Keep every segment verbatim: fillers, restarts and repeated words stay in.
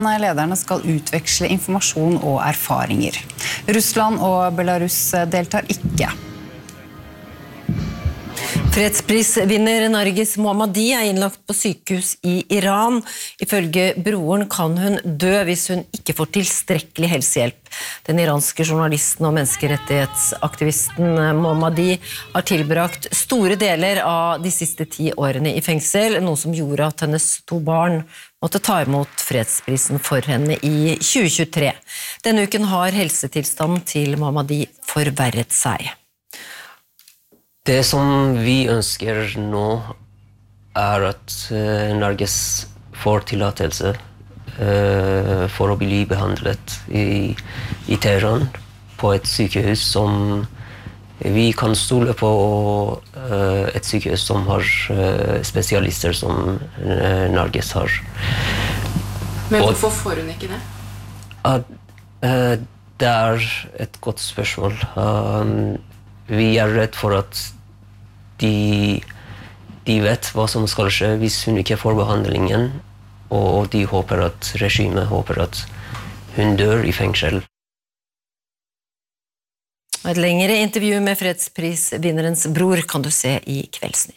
Lederne skal utveksle informasjon og erfaringer. Russland og Belarus deltar ikke. Fredsprisvinner Nargis Mohammadi er innlagt på sykehus i Iran. Ifølge broren kan hun dø hvis hun ikke får tilstrekkelig helsehjelp. Den iranske journalisten og menneskerettighetsaktivisten Mohammadi har tilbrakt store deler av de siste ti årene i fengsel, noe som gjorde at hennes to barn måtte ta imot fredsprisen for henne i tjue tjuetre. Denne uken har helsetilstanden til Mohammadi forverret seg. Det som vi ønsker nå er at uh, Nargis får tillatelse uh, for å bli behandlet i, i Teheran på et sykehus som vi kan stole på, uh, et sykehus som har uh, spesialister som uh, Nargis har. Men hvorfor får hun ikke det? Uh, uh, det er et godt spørsmål. Um, Vi er redd for at de, de vet hva som skal skje hvis hun ikke får behandlingen, og de håper at regimet håper at hun dør i fengsel. Et lengre intervju med fredsprisvinnerens bror kan du se i Kveldsnytt.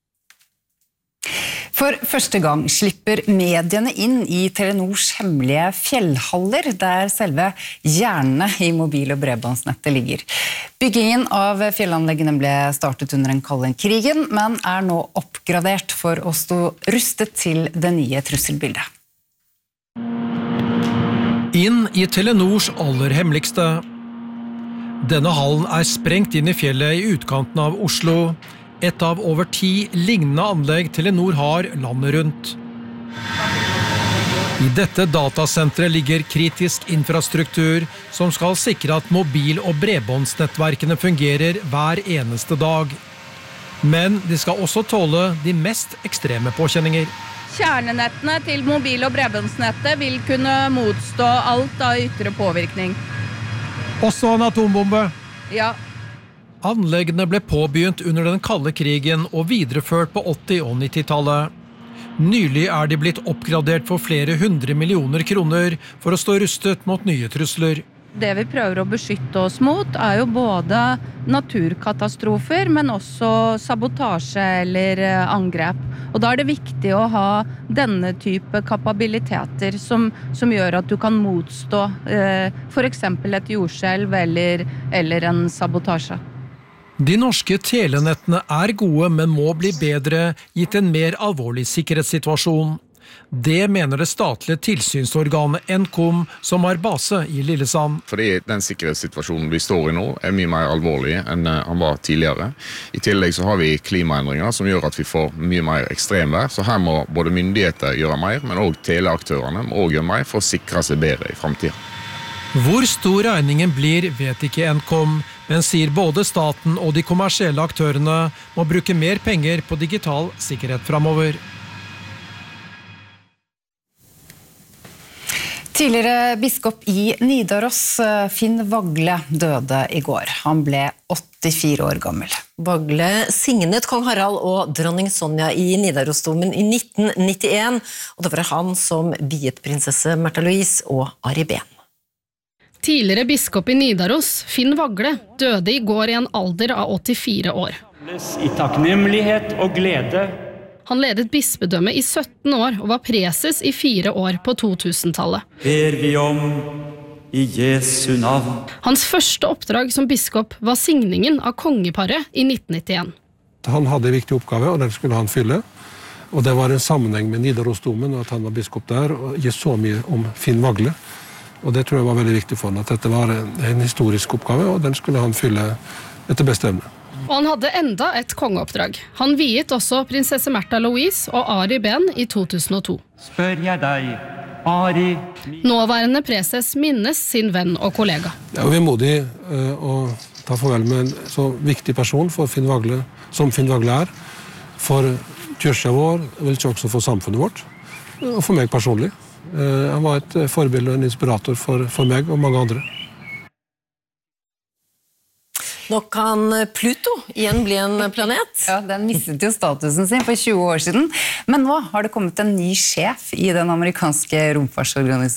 For første gang slipper mediene inn i Telenors hemmelige fjellhaller, der selve hjernene i mobil- og bredbåndsnettet ligger. Byggingen av fjellanleggene ble startet under den kalde krigen, men er nå oppgradert for å stå rustet til det nye trusselbildet. Inn i Telenors aller hemmeligste. Denne hallen er sprengt inn i fjellet i utkanten av Oslo, et av over ti lignende anlegg Telenor har landet rundt. I dette datasenteret ligger kritisk infrastruktur som skal sikre at mobil- og bredbåndsnettverkene fungerer hver eneste dag. Men de skal også tåle de mest ekstreme påkjenninger. Kjernenettene til mobil- og bredbåndsnettet vil kunne motstå alt av ytre påvirkning. Også en atombombe. Ja. Anleggene ble påbegynt under den kalde krigen og videreført på åtti- og nittitallet. Nylig er de blitt oppgradert for flere hundre millioner kroner for å stå rustet mot nye trusler. Det vi prøver å beskytte oss mot er jo både naturkatastrofer, men også sabotasje eller angrep. Og da er det viktig å ha denne type kapabiliteter som, som gjør at du kan motstå eh, for eksempel et jordskjelv eller, eller en sabotasje. De norske telenettene er gode, men må bli bedre gitt en mer alvorlig sikkerhetssituasjon. Det mener det statlige tilsynsorganet Nkom, som har base i Lillesand. Fordi den sikkerhetssituasjonen vi står i nå er mye mer alvorlig enn han var tidligere. I tillegg så har vi klimaendringer som gjør at vi får mye mer ekstremvær, så her må både myndigheter gjøre mer, men også teleaktørene må også gjøre mer for å sikre seg bedre i fremtiden. Hvor stor regningen blir, vet ikke Nkom, men sier både staten og de kommersielle aktørene må bruke mer penger på digital sikkerhet fremover. Tidligere biskop i Nidaros, Finn Wagle, døde i går. Han ble åttifire år gammel. Wagle signet kong Harald og dronning Sonja i Nidarosdomen i nitten nittien, og det var han som viet prinsesse Märtha Louise og Ari Behn. Tidligere biskop i Nidaros, Finn Wagle, døde i går i en alder av åttifire år. I takknemlighet og glede. Han ledet bispedømme i sytten år og var preses i fire år på totusentallet. Ber vi om i Jesu navn. Hans første oppdrag som biskop var signingen av kongeparet i nitten nittien. Han hadde en viktig oppgave, og den skulle han fylle. Og det var en sammenheng med Nidarosdomen, og at han var biskop der, og jeg så mye om Finn Wagle. Og det tror jeg var veldig viktig for han, at dette var en historisk oppgave, og den skulle han fylle etter beste evne. Og han hadde enda et kongeoppdrag. Han viet også prinsesse Märtha Louise og Ari Behn i to tusen og to. Spør jeg deg, Ari... Nåværende preses minnes sin venn og kollega. Det er jo vemodig å ta farvel med en så viktig person for Finn Wagle, som Finn Wagle er, for kyrkja vår, vel ikke også for samfunnet vårt, og for meg personlig. Han var et forbilde og en inspirator for, for meg og mange andre. Nå kan Pluto igjen bli en planet. Ja, den mistet jo statusen sin for tjue år siden, men nå har det kommet en ny sjef i den amerikanske romfartsorganisasjonen.